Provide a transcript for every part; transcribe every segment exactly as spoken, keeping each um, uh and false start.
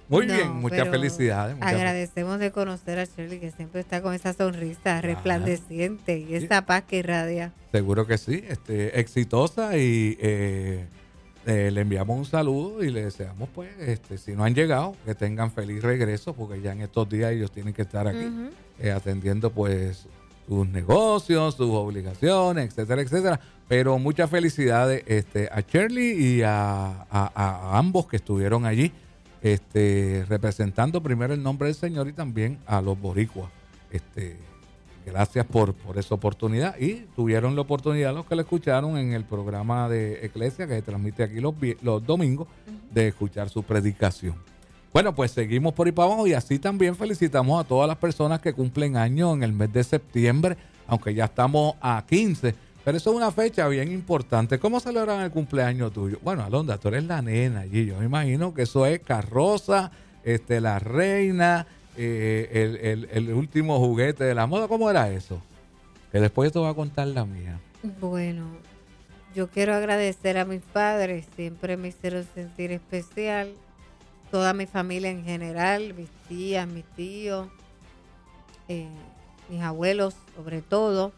Muy No, bien, muchas pero felicidades. Muchas agradecemos de conocer a Shirley, que siempre está con esa sonrisa resplandeciente y Sí. esa paz que irradia. Seguro que sí, este, exitosa y eh, eh, le enviamos un saludo y le deseamos, pues, este, si no han llegado, que tengan feliz regreso, porque ya en estos días ellos tienen que estar aquí Ujú. eh, atendiendo, pues, sus negocios, sus obligaciones, etcétera, etcétera. Pero muchas felicidades este, a Shirley y a, a- a ambos que estuvieron allí, este, representando primero el nombre del Señor y también a los boricuas. Este, gracias por, por esa oportunidad. Y tuvieron la oportunidad los que lo escucharon en el programa de Eclesia que se transmite aquí los, vi- los domingos, de escuchar su predicación. Bueno, pues seguimos por ahí para abajo y así también felicitamos a todas las personas que cumplen años en el mes de septiembre, aunque ya estamos a quince, pero eso es una fecha bien importante. ¿Cómo celebran el cumpleaños tuyo? Bueno, Alondra, tú eres la nena allí, yo me imagino que eso es carroza, este, la reina, eh, el, el- el último juguete de la moda. ¿Cómo era eso? Que después te voy a contar la mía. Bueno, yo quiero agradecer a mis padres, siempre me hicieron sentir especial, toda mi familia en general, mis tías, mis tíos, eh, mis abuelos sobre todo.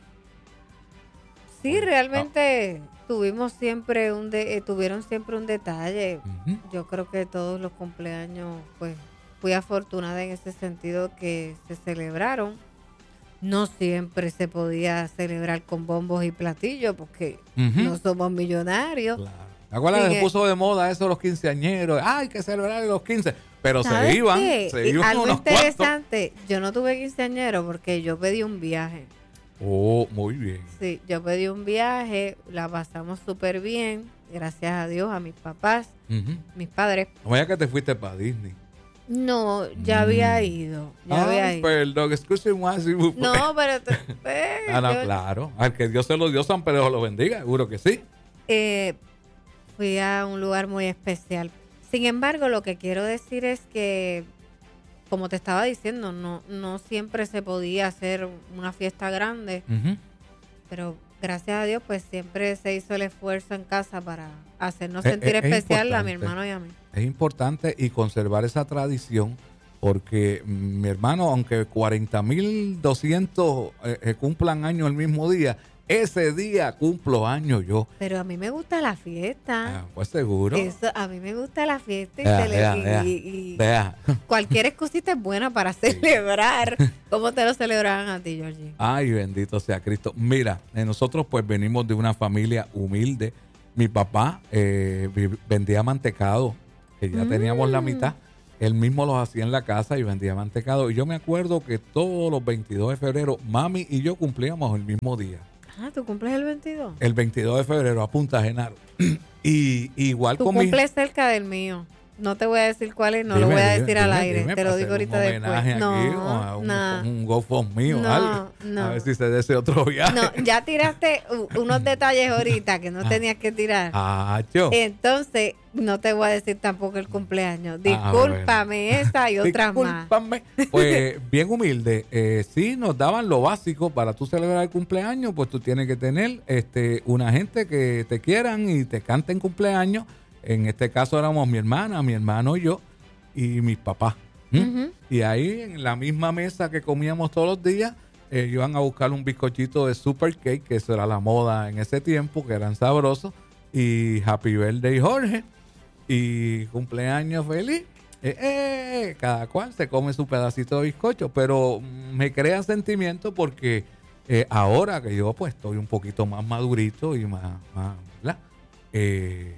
Sí, Oye, realmente tuvimos siempre un de, eh, tuvieron siempre un detalle. Ujú. Yo creo que todos los cumpleaños, pues, fui afortunada en ese sentido que se celebraron. No siempre se podía celebrar con bombos y platillos porque Ujú. no somos millonarios. Claro. ¿Te acuerdas que Sin se e- puso de moda eso los quinceañeros? ¡Ay, hay que celebrar los quince! Pero se ¿Sabes iban, qué? se Y iban algo unos cuantos. interesante, yo no tuve quinceañero porque yo pedí un viaje. Oh, muy bien. Sí, yo pedí un viaje, la pasamos súper bien, gracias a Dios, a mis papás, Ujú. mis padres. No vaya que te fuiste para Disney. No, ya Mm. había ido, ya había Ay, ido. perdón, excúseme, si me fue. No, pero te- eh, Ah, no, yo- claro. Al que Dios se lo dio, San Pedro lo bendiga, seguro que sí. eh, fui a un lugar muy especial. Sin embargo, lo que quiero decir es que, como te estaba diciendo, no, no siempre se podía hacer una fiesta grande, Ujú. pero gracias a Dios, pues siempre se hizo el esfuerzo en casa para hacernos Es- sentir es- es especial a mi importante. hermano y a mí. Es importante y conservar esa tradición porque mm, mi hermano, aunque cuarenta mil doscientos eh, eh, cumplan años el mismo día, ese día cumplo años yo. Pero a mí me gusta la fiesta. Ah, pues seguro. Eso, a mí me gusta la fiesta y, Vea, cele- vea, y- vea, y- y vea. cualquier excusita es buena para celebrar. ¿Cómo te lo celebraban a ti, Georgie? Ay, bendito sea Cristo. Mira, eh, nosotros pues venimos de una familia humilde. Mi papá eh, vi- vendía mantecado, que ya teníamos la Mm. mitad. Él mismo los hacía en la casa y vendía mantecado. Y yo me acuerdo que todos los veintidós de febrero, mami y yo cumplíamos el mismo día. Ah, ¿tú cumples el veintidós? El veintidós de febrero a Punta Genaro. y igual Tú con mi... cumples cerca del mío. No te voy a decir cuál es, no lo Dime, voy a dime, decir al dime, aire. dime, te lo para digo hacer ahorita un después. homenaje aquí, o a No, un, no. un GoFundMe o No, algo. no. A ver si se desea otro viaje. No, ya tiraste u- unos detalles ahorita que no Ah. tenías que tirar. Ah, yo. Entonces, no te voy a decir tampoco el cumpleaños. Ah, Discúlpame esa y otras más. Discúlpame. Pues bien humilde. Eh, sí, nos daban lo básico para tú celebrar el cumpleaños. Pues tú tienes que tener este una gente que te quieran y te canten cumpleaños. En este caso éramos mi hermana, mi hermano y yo y mis papás. ¿Mm? Ujú. Y ahí en la misma mesa que comíamos todos los días, eh, iban a buscar un bizcochito de super cake, que eso era la moda en ese tiempo, que eran sabrosos. Y Happy Birthday Jorge. Y cumpleaños feliz. Eh, eh, cada cual se come su pedacito de bizcocho, pero mm, me crea sentimiento porque eh, ahora que yo pues estoy un poquito más madurito y más, más ¿verdad? Eh,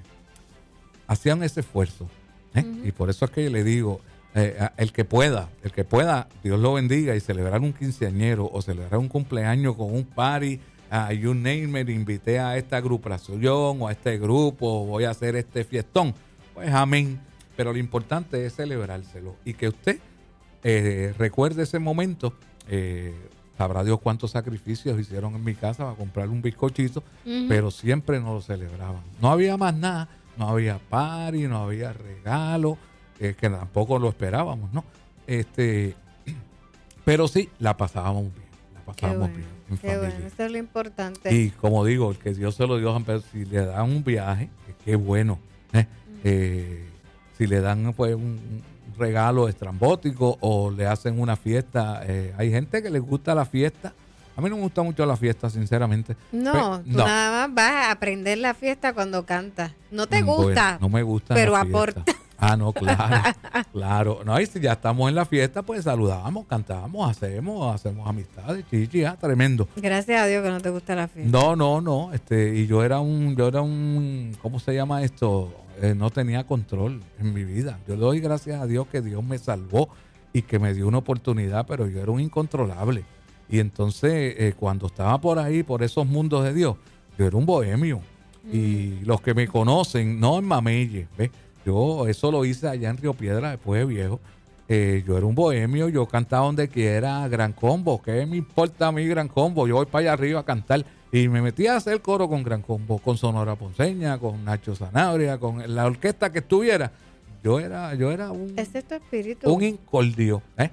hacían ese esfuerzo. ¿eh? Ujú. Y por eso es que le digo, eh, a- el que pueda, el que pueda, Dios lo bendiga y celebrar un quinceañero o celebrar un cumpleaños con un party, a you name it, invité a esta agrupación o a este grupo, voy a hacer este fiestón. Pues amén. Pero lo importante es celebrárselo y que usted eh, recuerde ese momento. Eh, sabrá Dios cuántos sacrificios hicieron en mi casa para comprar un bizcochito, Ujú. pero siempre nos lo celebraban. No había más nada, no había party, no había regalo, eh, que tampoco lo esperábamos, ¿no? Este, pero sí, la pasábamos bien, la Qué pasábamos bueno, bien en qué familia. bueno, eso es lo importante. Y como digo, el que Dios se lo dio a San Pedro, si le dan un viaje, qué bueno. ¿eh? Eh, si le dan pues un regalo estrambótico o le hacen una fiesta. Eh, hay gente que les gusta la fiesta. A mí no me gusta mucho la fiesta, sinceramente. No, Pe- tú no. nada más vas a aprender la fiesta cuando cantas. No te Mm, gusta, bueno, no me gusta pero la fiesta. aporta. Ah, no, claro, claro. No, y si ya estamos en la fiesta, pues saludamos, cantamos, hacemos, hacemos amistades, chichi, ah, tremendo. Gracias a Dios que no te gusta la fiesta. No, no, no, este, y yo era un, yo era un, ¿cómo se llama esto? Eh, no tenía control en mi vida. Yo le doy gracias a Dios que Dios me salvó y que me dio una oportunidad, pero yo era un incontrolable. Y entonces, eh, cuando estaba por ahí, por esos mundos de Dios, yo era un bohemio. Mm. Y los que me conocen, no en Mamelle, ¿ves? Yo eso lo hice allá en Río Piedra, después de viejo. Eh, yo era un bohemio, yo cantaba donde quiera, Gran Combo. ¿Qué me importa a mí Gran Combo? Yo voy para allá arriba a cantar. Y me metí a hacer coro con Gran Combo, con Sonora Ponceña, con Nacho Sanabria, con la orquesta que estuviera. Yo era, yo era un, Ese es tu espíritu. un incordio. ¿eh?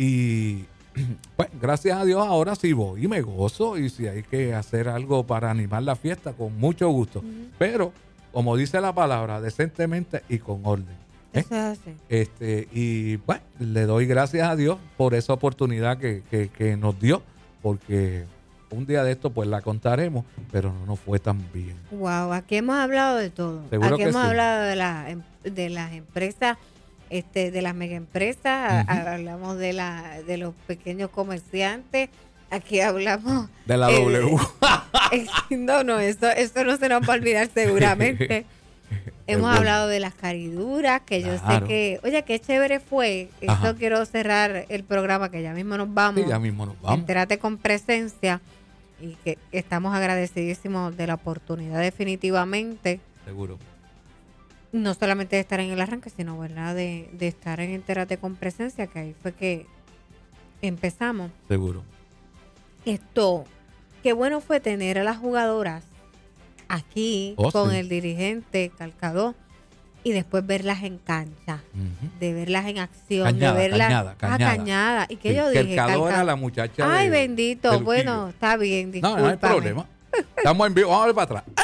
Y pues gracias a Dios ahora sí voy y me gozo. Y si hay que hacer algo para animar la fiesta, con mucho gusto. Uh-huh. Pero, como dice la palabra, decentemente y con orden. ¿eh? Eso es así. Este, y bueno, le doy gracias a Dios por esa oportunidad que, que, que nos dio, porque un día de esto pues la contaremos, pero no nos fue tan bien. Wow, aquí hemos hablado de todo. Seguro aquí que hemos sí. hablado de, la, de las empresas, este, de las mega empresas, uh-huh. hablamos de la, de los pequeños comerciantes. Aquí hablamos de la eh, W. Eh, no, no, eso, eso no se nos va a olvidar seguramente. Hemos bueno. hablado de las cariduras, que yo claro. sé que, oye, qué chévere fue. Ajá. Eso quiero cerrar el programa, que ya mismo nos vamos. Sí, ya mismo nos vamos. Entérate con presencia y que estamos agradecidísimos de la oportunidad definitivamente. Seguro. No solamente de estar en el arranque, sino, ¿verdad? De, de estar en Entérate con presencia, que ahí fue que empezamos. Seguro. Esto, qué bueno fue tener a las jugadoras aquí oh, con sí. el dirigente Calcadó y después verlas en cancha, uh-huh. de verlas en acción, cañada, de verlas cañada, cañada. Ah, cañada. ¿Y qué sí, yo dije? Calcadó era la muchacha. Ay, de, bendito. Bueno, está bien, discúlpame. No, no hay problema. Estamos en vivo, vamos a ver para atrás.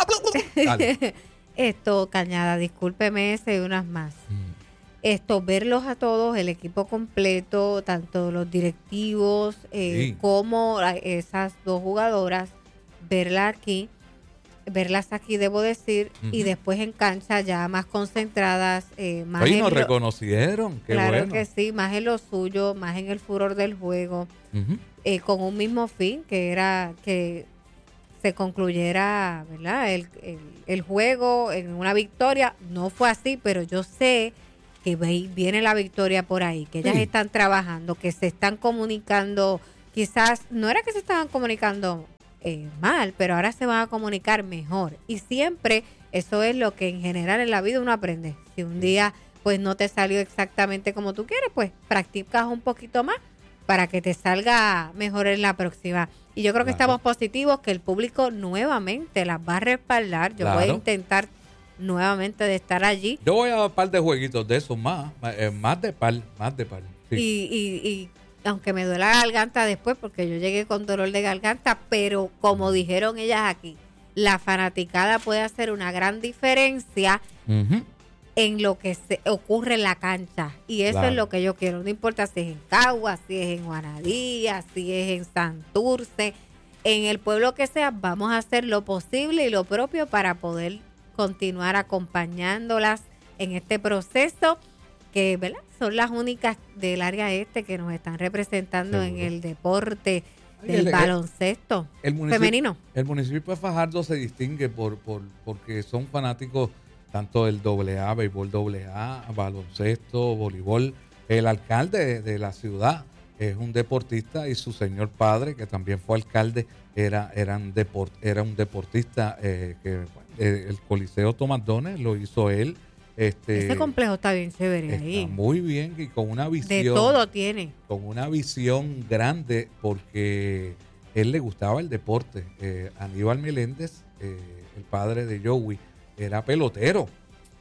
Dale. Esto, Cañada, discúlpeme ese y unas más. Mm. Esto, verlos a todos, el equipo completo, tanto los directivos eh, sí. como esas dos jugadoras, verlas aquí, verlas aquí, debo decir, uh-huh. y después en cancha ya más concentradas. Eh, más Oye, en nos lo, reconocieron, qué claro bueno. que sí, más en lo suyo, más en el furor del juego, uh-huh. eh, con un mismo fin, que era que se concluyera, ¿verdad? El, el, el juego en una victoria. No fue así, pero yo sé que viene la victoria por ahí, que ellas sí. están trabajando, que se están comunicando, quizás, no era que se estaban comunicando eh, mal, pero ahora se van a comunicar mejor. Y siempre eso es lo que en general en la vida uno aprende. Si un día pues no te salió exactamente como tú quieres, pues practicas un poquito más para que te salga mejor en la próxima. Y yo creo que claro. estamos positivos, que el público nuevamente las va a respaldar. Yo claro. voy a intentar nuevamente de estar allí. Yo voy a dar un par de jueguitos de esos más, eh, más de par, más de par. Sí. Y, y, y aunque me duele la garganta después, porque yo llegué con dolor de garganta, pero como dijeron ellas aquí, la fanaticada puede hacer una gran diferencia uh-huh. en lo que se ocurre en la cancha. Y eso claro. es lo que yo quiero. No importa si es en Caguas, si es en Juanadía, si es en Santurce, en el pueblo que sea, vamos a hacer lo posible y lo propio para poder continuar acompañándolas en este proceso, que ¿verdad? Son las únicas del área este que nos están representando Seguro. en el deporte del el, baloncesto el femenino. El municipio de Fajardo se distingue por, por porque son fanáticos tanto del doble A, béisbol doble A, baloncesto, voleibol. El alcalde de, de la ciudad es un deportista y su señor padre, que también fue alcalde, era, eran deport, era un deportista eh, que eh, el Coliseo Tomás Dones lo hizo él. Este, Ese complejo está bien chévere está ahí. Muy bien y con una visión. De todo tiene. Con una visión grande porque él le gustaba el deporte. Eh, Aníbal Meléndez, eh, el padre de Joey, era pelotero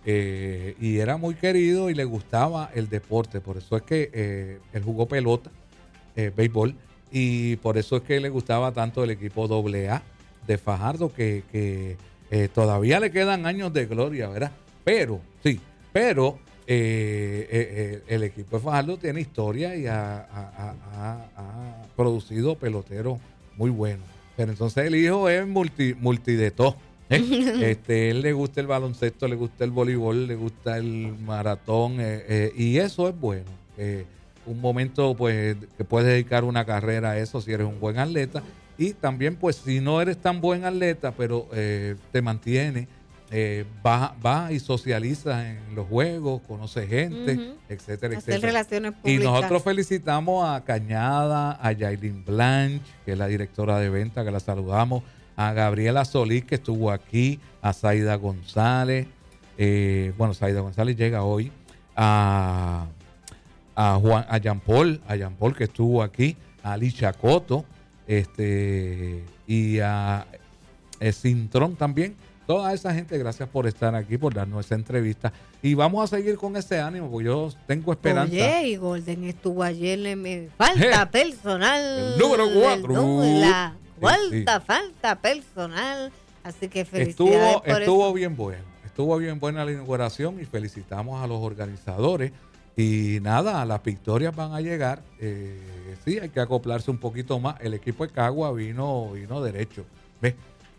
eh, y era muy querido y le gustaba el deporte. Por eso es que eh, él jugó pelota, eh, béisbol, y por eso es que le gustaba tanto el equipo doble A de Fajardo, que, que eh, todavía le quedan años de gloria, ¿verdad? Pero, sí, pero eh, eh, el equipo de Fajardo tiene historia y ha, ha, ha, ha producido peloteros muy buenos. Pero entonces el hijo es multi, multi de todo. ¿eh? este, él le gusta el baloncesto, le gusta el voleibol, le gusta el maratón, eh, eh, y eso es bueno. Eh, un momento pues que puedes dedicar una carrera a eso si eres un buen atleta, y también pues si no eres tan buen atleta pero eh, te mantiene, eh, vas va y socializas en los juegos, conoces gente, uh-huh. etcétera, Hacer etcétera. Relaciones públicas. Y nosotros felicitamos a Cañada, a Yailin Blanche, que es la directora de venta, que la saludamos, a Gabriela Solís, que estuvo aquí, a Zaida González, eh, bueno, Zaida González llega hoy, a a Juan, a Jean Paul, a Jean Paul que estuvo aquí, a Ali Chacoto, este, y a, a Cintrón también. Toda esa gente, gracias por estar aquí, por darnos esa entrevista. Y vamos a seguir con ese ánimo, porque yo tengo esperanza. Oye, y Golden estuvo ayer, me falta eh, personal. El número cuatro. La cuarta sí, sí. falta personal. Así que felicidades estuvo, por estuvo eso. bien bueno. Estuvo bien buena la inauguración y felicitamos a los organizadores. Y nada, las victorias van a llegar. Eh, sí, hay que acoplarse un poquito más. El equipo de Cagua vino, vino derecho. ¿Ves?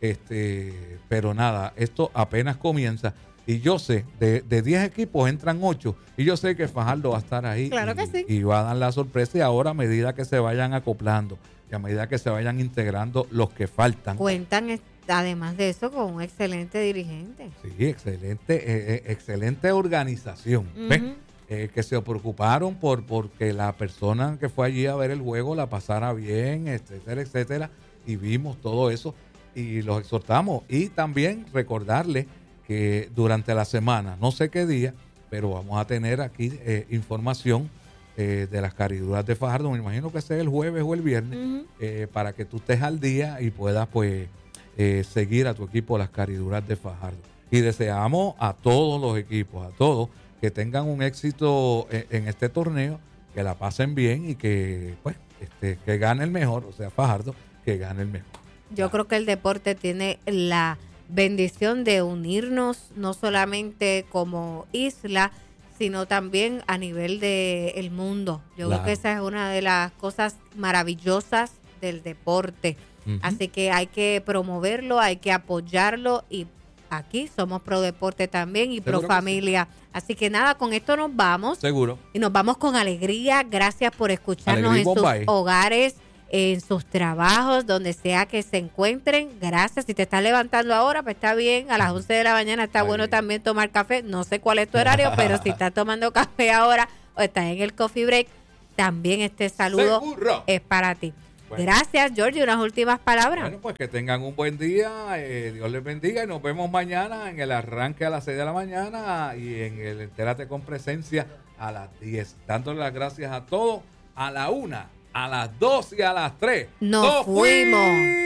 Este, pero nada, esto apenas comienza. Y yo sé, de, de diez equipos entran ocho. Y yo sé que Fajardo va a estar ahí. Claro y, que sí. Y va a dar la sorpresa. Y ahora, a medida que se vayan acoplando y a medida que se vayan integrando los que faltan. Cuentan, además de eso, con un excelente dirigente. Sí, excelente, eh, eh, excelente organización. Uh-huh. ¿Ves? Eh, que se preocuparon por porque la persona que fue allí a ver el juego la pasara bien, etcétera, etcétera, y vimos todo eso y los exhortamos. Y también recordarles que durante la semana, no sé qué día, pero vamos a tener aquí eh, información eh, de las cariduras de Fajardo. Me imagino que sea el jueves o el viernes, uh-huh. eh, para que tú estés al día y puedas pues eh, seguir a tu equipo las cariduras de Fajardo. Y deseamos a todos los equipos, a todos, que tengan un éxito en, en este torneo, que la pasen bien y que pues este, que gane el mejor, o sea, Fajardo, que gane el mejor. Yo ah. creo que el deporte tiene la bendición de unirnos no solamente como isla, sino también a nivel del mundo. Yo claro. creo que esa es una de las cosas maravillosas del deporte. Uh-huh. Así que hay que promoverlo, hay que apoyarlo, y aquí somos pro deporte también y pro familia. Sí. Así que nada, con esto nos vamos. Seguro. Y nos vamos con alegría. Gracias por escucharnos alegría en Bombay. Sus hogares, en sus trabajos, donde sea que se encuentren. Gracias. Si te estás levantando ahora, pues está bien. A las once de la mañana está Ay. bueno también tomar café. No sé cuál es tu horario, pero si estás tomando café ahora o estás en el coffee break, también este saludo Seguro. Es para ti. Bueno. Gracias, Georgie. Unas últimas palabras. Bueno, pues que tengan un buen día. Eh, Dios les bendiga y nos vemos mañana en el arranque a las seis de la mañana y en el Entérate con Presencia a las diez. Dándole las gracias a todos. A la una, a las dos y a las tres. Nos, Nos fuimos. fuimos.